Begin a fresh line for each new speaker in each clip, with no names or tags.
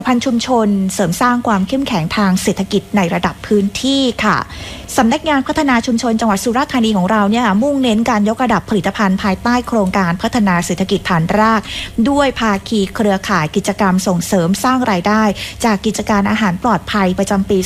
พันธุ์ชุมชนเสริมสร้างความเข้มแข็งทางเศรษฐกิจในระดับพื้นที่ค่ะสำนักงานพัฒนาชุมชนจังหวัดสุราษฎร์ธานีของเราเนี่ยมุ่งเน้นการยกระดับผลิตภัณฑ์ภายใต้โครงการพัฒนาเศรษฐกิจฐานรากด้วยภาคีเครือข่ายกิจกรรมส่งเสริมสร้างรายได้จากกิจการอาหารปลอดภัยประจำปี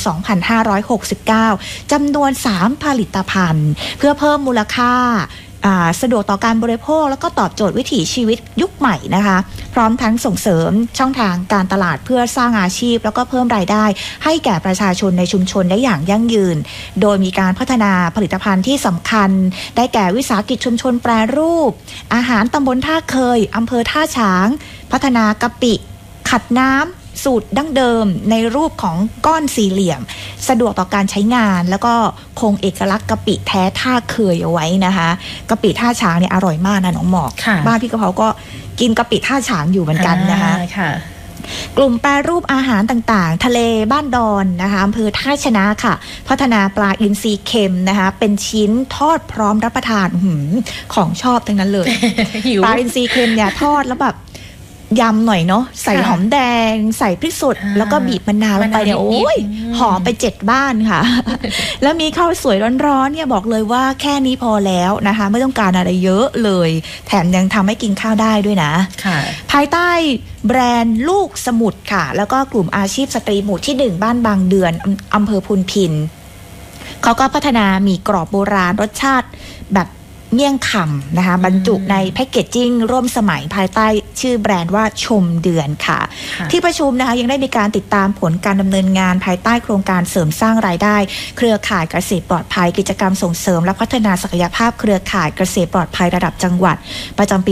2569 จำนวน 3 ผลิตภัณฑ์เพื่อเพิ่มมูลค่าสะดวกต่อการบริโภคแล้วก็ตอบโจทย์วิถีชีวิตยุคใหม่นะคะพร้อมทั้งส่งเสริมช่องทางการตลาดเพื่อสร้างอาชีพแล้วก็เพิ่มรายได้ให้แก่ประชาชนในชุมชนได้อย่างยั่งยืนโดยมีการพัฒนาผลิตภัณฑ์ที่สำคัญได้แก่วิสาหกิจชุมชนแปรรูปอาหารตำบลท่าเคยอำเภอท่าฉางพัฒนากะปิขัดน้ำสูตรดั้งเดิมในรูปของก้อนสี่เหลี่ยมสะดวกต่อการใช้งานแล้วก็คงเอกลักษณ์กะปิแท้ท่าเคยเอาไว้นะคะกะปิท่าฉางเนี่ยอร่อยมากนะน้องหมอกบ้านพี่กะเพราก็กินกะปิท่าฉางอยู่เหมือนกันนะคะกลุ่มแปรรูปอาหารต่างๆทะเลบ้านดอนนะคะอำเภอท่าชนะค่ะพัฒนาปลาอินทรีเค็มนะคะเป็นชิ้นทอดพร้อมรับประทานของชอบทั้งนั้นเลย ปลาอินทรีเค็มเนี่ยทอดแล้วแบบยำหน่อยเนาะใส่หอมแดงใส่พริกสดแล้วก็บีบมะนาวลงไปเนี่ยโอ้ยหอมไป7บ้านค่ะ แล้วมีข้าวสวยร้อนๆเนี่ยบอกเลยว่าแค่นี้พอแล้วนะคะไม่ต้องการอะไรเยอะเลยแถมยังทำให้กินข้าวได้ด้วยนะภายใต้แบรนด์ลูกสมุทรค่ะแล้วก็กลุ่มอาชีพสตรีหมู่ที่1บ้านบางเดือนอำเภอพูนพินเขาก็พัฒนาหมี่กรอบโบราณรสชาติแบบเมี่ยงคำนะคะบรรจุในแพ็กเกจจิ้งร่วมสมัยภายใต้ชื่อแบรนด์ว่าชมเดือนค่ะที่ประชุมนะคะยังได้มีการติดตามผลการดำเนินงานภายใต้โครงการเสริมสร้างรายได้เครือข่ายเกษตรปลอดภัยกิจกรรมส่งเสริมและพัฒนาศักยภาพเครือข่ายเกษตรปลอดภัยระดับจังหวัดประจำปี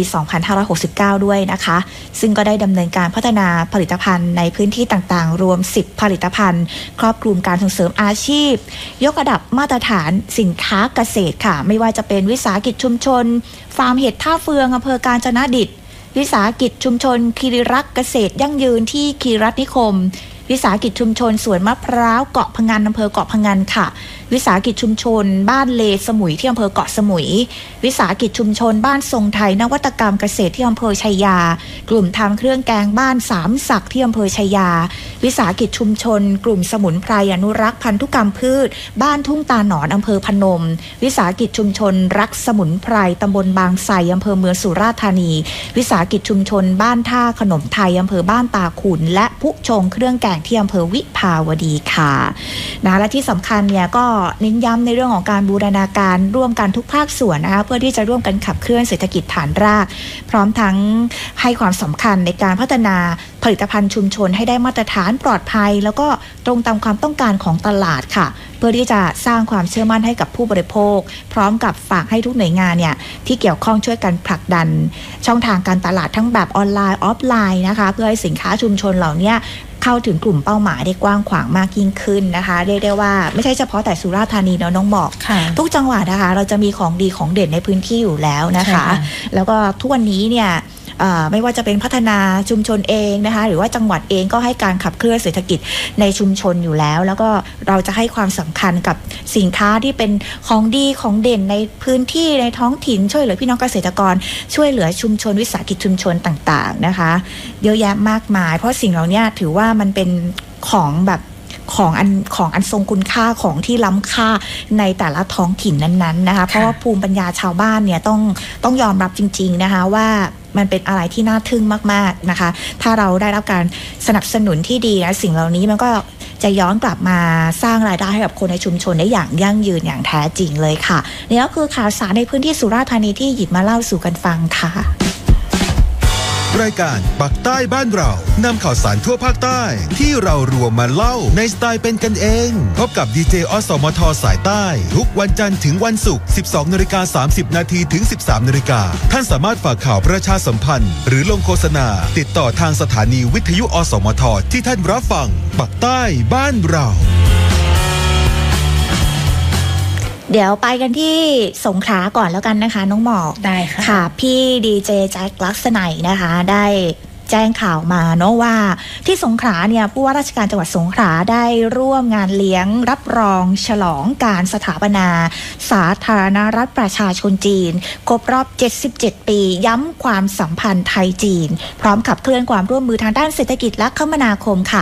2569 ด้วยนะคะซึ่งก็ได้ดำเนินการพัฒนาผลิตภัณฑ์ในพื้นที่ต่างๆรวม10ผลิตภัณฑ์ครอบคลุมการส่งเสริมอาชีพยกระดับมาตรฐานสินค้าเกษตรค่ะไม่ว่าจะเป็นวิสาหกิจชุมชนฟาร์มเห็ดท่าเฟืองอำเภอกาญจนดิตวิสาหกิจชุมชนคีรีรักษ์เกษตรยั่งยืนที่คีรีรัตน์นิคมวิสาหกิจชุมชนสวนมะพร้าวเกาะพะงันอำเภอเกาะพะงันค่ะวิสาหกิจชุมชนบ้านเลสมุยที่อำเภอเกาะสมุยวิสาหกิจชุมชนบ้านทรงไทยนวัตกรรมเกษตรที่อำเภอชัยยากลุ่มทำเครื่องแกงบ้านสามศักที่อำเภอชัยยาวิสาหกิจชุมชนกลุ่มสมุนไพรอนุรักษ์พันธุกรรมพืชบ้านทุ่งตาหนอนอำเภอพนมวิสาหกิจชุมชนรักสมุนไพรตำบลบางไทรอำเภอเมืองสุราษฎร์ธานีวิสาหกิจชุมชนบ้านท่าขนมไทยอำเภอบ้านตาขุนและผู้ชงเครื่องแกงที่อำเภอวิภาวดีค่ะนะและที่สำคัญเนี่ยก็เน้นย้ำในเรื่องของการบูรณาการร่วมกันทุกภาคส่วนนะคะเพื่อที่จะร่วมกันขับเคลื่อนเศรษฐกิจฐานรากพร้อมทั้งให้ความสำคัญในการพัฒนาผลิตภัณฑ์ชุมชนให้ได้มาตรฐานปลอดภัยแล้วก็ตรงตามความต้องการของตลาดค่ะเพื่อที่จะสร้างความเชื่อมั่นให้กับผู้บริโภคพร้อมกับฝากให้ทุกหน่วยงานเนี่ยที่เกี่ยวข้องช่วยกันผลักดันช่องทางการตลาดทั้งแบบออนไลน์ออฟไลน์นะคะเพื่อให้สินค้าชุมชนเหล่านี้เข้าถึงกลุ่มเป้าหมายได้กว้างขวางมากยิ่งขึ้นนะคะเรียกได้ว่าไม่ใช่เฉพาะแต่สุราษฎร์ธานีเนาะน้องบอกทุกจังหวัดนะคะเราจะมีของดีของเด่นในพื้นที่อยู่แล้วนะคะแล้วก็ทุกวันนี้เนี่ยไม่ว่าจะเป็นพัฒนาชุมชนเองนะคะหรือว่าจังหวัดเองก็ให้การขับเคลื่อนเศรษฐกิจในชุมชนอยู่แล้วแล้วก็เราจะให้ความสำคัญกับสินค้าที่เป็นของดีของเด่นในพื้นที่ในท้องถิ่นช่วยเหลือพี่น้องเกษตรกรช่วยเหลือชุมชนวิสาหกิจชุมชนต่างๆนะคะเยอะแยะมากมายเพราะสิ่งเหล่านี้ถือว่ามันเป็นของแบบของอันทรงคุณค่าของที่ล้ำค่าในแต่ละท้องถิ่นนั้นๆนะคะเพราะว่าภูมิปัญญาชาวบ้านเนี่ยต้องยอมรับจริงๆนะคะว่ามันเป็นอะไรที่น่าทึ่งมากๆนะคะถ้าเราได้รับการสนับสนุนที่ดีนะสิ่งเหล่านี้มันก็จะย้อนกลับมาสร้างรายได้ให้กับคนในชุมชนได้อย่างยั่งยืนอย่างแท้จริงเลยค่ะนี่ก็คือข่าวสารในพื้นที่สุราษฎร์ธานีที่หยิบมาเล่าสู่กันฟังค่ะ
รายการปักใต้บ้านเรานำข่าวสารทั่วภาคใต้ที่เรารวมมาเล่าในสไตล์เป็นกันเองพบกับดีเจอสมทสายใต้ทุกวันจันทร์ถึงวันศุกร์ 12:30 นถึง 13:00 นท่านสามารถฝากข่าวประชาสัมพันธ์หรือลงโฆษณาติดต่อทางสถานีวิทยุอสมทที่ท่านรับฟังปักใต้บ้านเรา
เดี๋ยวไปกันที่สงขลาก่อนแล้วกันนะคะน้องหมอก
ได้
ค่ะพี่ดีเจแจ็คลักษณัยนะคะได้แจ้งข่าวมาเนาะว่าที่สงขลาเนี่ยผู้ว่าราชการจังหวัดสงขลาได้ร่วมงานเลี้ยงรับรองฉลองการสถาปนาสาธารณรัฐประชาชนจีนครบรอบ77ปีย้ำความสัมพันธ์ไทยจีนพร้อมขับเคลื่อนความร่วมมือทางด้านเศรษฐกิจและคมนาคมค่ะ